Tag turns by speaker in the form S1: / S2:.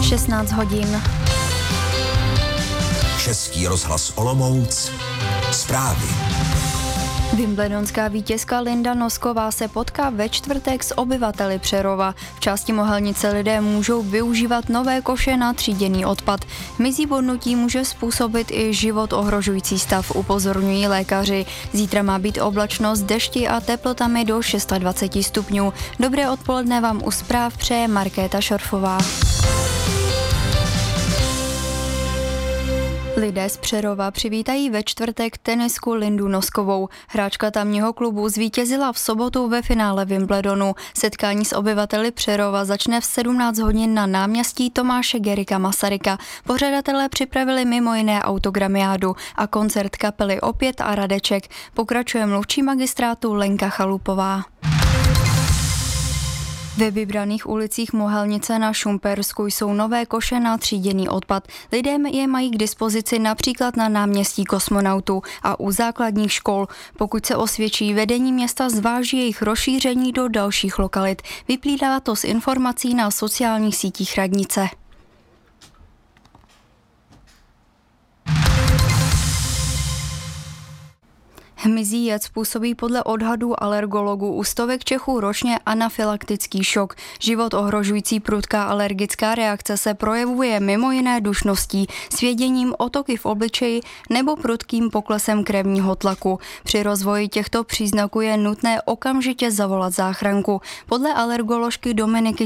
S1: 16 hodin.
S2: Český rozhlas Olomouc. Zprávy.
S1: Wimbledonská vítězka Linda Nosková se potká ve čtvrtek s obyvateli Přerova. V části Mohelnice lidé můžou využívat nové koše na tříděný odpad. Hmyzí bodnutí může způsobit i život ohrožující stav, upozorňují lékaři. Zítra má být oblačno s dešti a teplotami do 26 stupňů. Dobré odpoledne vám u zpráv přeje Markéta Šorfová. Lidé z Přerova přivítají ve čtvrtek tenisku Lindu Noskovou. Hráčka tamního klubu zvítězila v sobotu ve finále Wimbledonu. Setkání s obyvateli Přerova začne v 17 hodin na náměstí Tomáše Garrigua Masaryka. Pořadatelé připravili mimo jiné autogramiádu a koncert kapely Opět a Radeček. Pokračuje mluvčí magistrátu Lenka Chalupová. Ve vybraných ulicích Mohelnice na Šumpersku jsou nové koše na tříděný odpad. Lidé je mají k dispozici například na náměstí Kosmonautů a u základních škol. Pokud se osvědčí, vedení města zváží jejich rozšíření do dalších lokalit. Vyplývá to z informací na sociálních sítích radnice. Hmyzí jed způsobí podle odhadů alergologů u stovek Čechů ročně anafylaktický šok. Život ohrožující prudká alergická reakce se projevuje mimo jiné dušností, svěděním, otoky v obličeji nebo prudkým poklesem krevního tlaku. Při rozvoji těchto příznaků je nutné okamžitě zavolat záchranku. Podle alergoložky Dominiky